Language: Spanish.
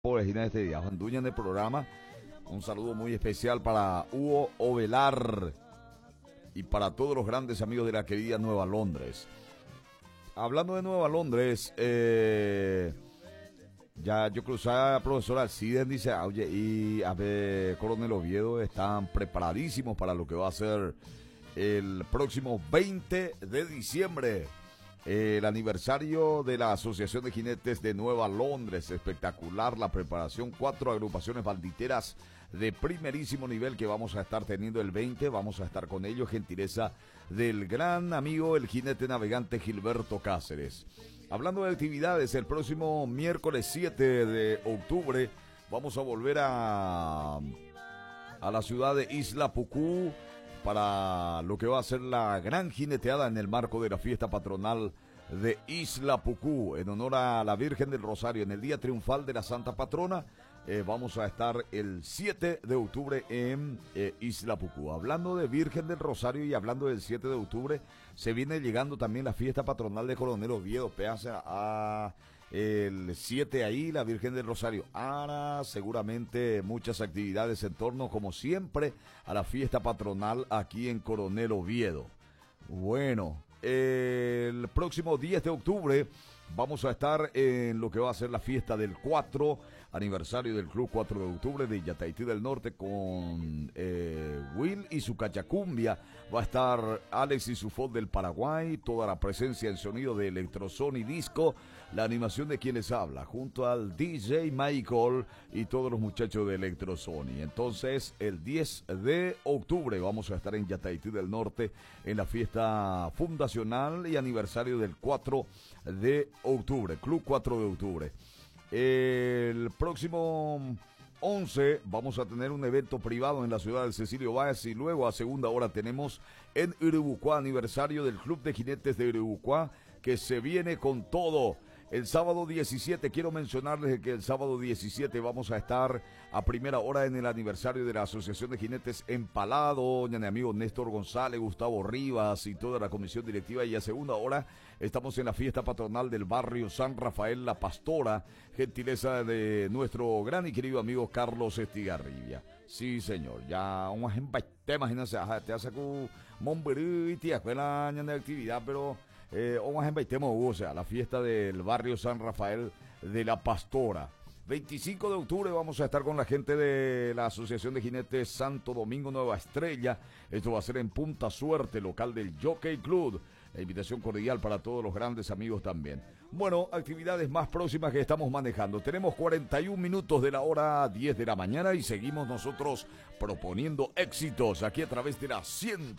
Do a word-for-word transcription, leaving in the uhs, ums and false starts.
Pobres de este día, Juan en el programa. Un saludo muy especial para Hugo Ovelar y para todos los grandes amigos de la querida Nueva Londres. Hablando de Nueva Londres, eh, ya yo cruzaba a profesora Alciden, dice, oye, y a ver, Coronel Oviedo están preparadísimos para lo que va a ser el próximo veinte de diciembre. El aniversario de la Asociación de Jinetes de Nueva Londres, espectacular la preparación, cuatro agrupaciones banditeras de primerísimo nivel que vamos a estar teniendo el veinte, vamos a estar con ellos, gentileza del gran amigo el jinete navegante Gilberto Cáceres. Hablando de actividades, el próximo miércoles siete de octubre vamos a volver a, a la ciudad de Isla Pucú, para lo que va a ser la gran jineteada en el marco de la fiesta patronal de Isla Pucú, en honor a la Virgen del Rosario, en el día triunfal de la Santa Patrona. Eh, vamos a estar el siete de octubre en eh, Isla Pucú. Hablando de Virgen del Rosario y hablando del siete de octubre, se viene llegando también la fiesta patronal de Coronel Oviedo, pese a el siete ahí, la Virgen del Rosario. Ahora seguramente muchas actividades en torno, como siempre, a la fiesta patronal aquí en Coronel Oviedo. Bueno, el próximo diez de octubre vamos a estar en lo que va a ser la fiesta del cuatro aniversario del Club cuatro de octubre de Yataití del Norte con eh, Will y su cachacumbia. Va a estar Alex y su folk del Paraguay, toda la presencia en sonido de Electrosony Disco, la animación de quien les habla, junto al D J Michael y todos los muchachos de Electrosony. Entonces, el diez de octubre vamos a estar en Yataití del Norte en la fiesta fundacional y aniversario del cuatro de octubre, Club cuatro de octubre. El próximo once vamos a tener un evento privado en la ciudad de Cecilio Báez y luego a segunda hora tenemos en Uribucuá aniversario del Club de Jinetes de Uribucuá, que se viene con todo. El sábado diecisiete, quiero mencionarles que el sábado diecisiete vamos a estar a primera hora en el aniversario de la Asociación de Jinetes Empalado, mi amigo Néstor González, Gustavo Rivas y toda la comisión directiva, y a segunda hora estamos en la fiesta patronal del barrio San Rafael La Pastora, gentileza de nuestro gran y querido amigo Carlos Estigarribia. Sí, señor, ya un ejemplo, imagínense, te hace con Momberú y tía, escuela de actividad, pero... Eh, o sea, la fiesta del barrio San Rafael de la Pastora. veinticinco de octubre vamos a estar con la gente de la Asociación de Jinetes Santo Domingo Nueva Estrella. Esto va a ser en Punta Suerte, local del Jockey Club. La invitación cordial para todos los grandes amigos también. Bueno, actividades más próximas que estamos manejando. Tenemos cuarenta y un minutos de la hora diez de la mañana y seguimos nosotros proponiendo éxitos aquí a través de la ciento